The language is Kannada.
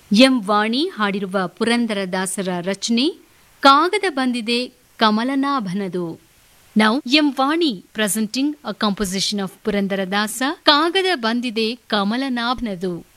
ಎಂ ವಾಣಿ ಹಾಡಿರುವ ಪುರಂದರದಾಸರ ರಚನೆ ಕಾಗದ ಬಂದಿದೆ ಕಮಲನಾಭನದು. Now, M Vani presenting a composition of Purandaradasa ಕಾಗದ ಬಂದಿದೆ ಕಮಲನಾಭನದು.